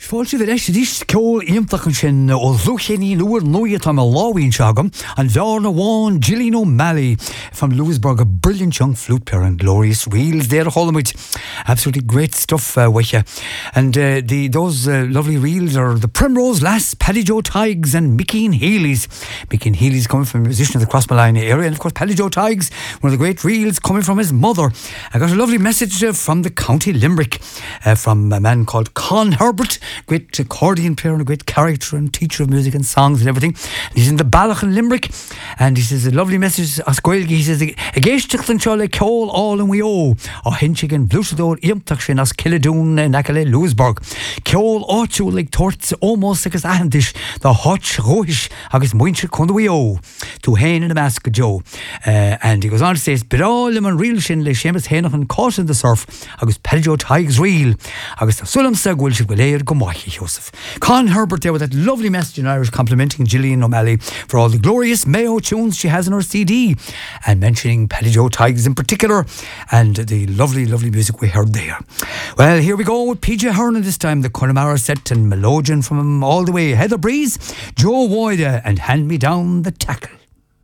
fáilte bheith eiste dís ceol íomtachan sin ó Luchení nuair nuaithe am láhíonn seagam and Lorna Wan, Gillian O'Malley from Lewisburg, a brilliant young flute player and glorious reels there Hollywood. Absolutely great stuff with you. And those lovely reels are the Primrose Lass, Paddy Joe Tiggs and Mickey Healy's. Mickey Healy's coming from a musician of the Crossmalina area, and of course Paddy Joe Tiggs, one of the great reels coming from his mother. I got a lovely message from the County Limerick from a man called Con Herbert, great accordion player and a great character and teacher of music and songs and everything. And he's in the Ballach in Limerick, and he says a lovely message. He says, "Agéisteach an seo le ceol all an we o, ó hinchig an blúsadór iomtach sin as Killadún Nakale Lewisburg. Ceol áitiú le torts almost agus ahandish the hotch roish agus muinche chun we o. To hain in a mask Joe." And he goes on to say, "Bidál im an reel sin le Seamus Hainach an caught in the surf agus Paddy Joe Tiggs reel agus the Sulam Segwil should will air Gomachi Joseph." Con Herbert there with that lovely message in Irish complimenting Gillian O'Malley for all the glorious Mayo tunes she has in her CD and mentioning Paddy Joe Tiggs in particular and the lovely music we heard there. Well, here we go with PJ Hearn this time, the Connemara set and Melodeon from all the way, Heather Breeze, Joe Woida and Hand Me Down the Tackle.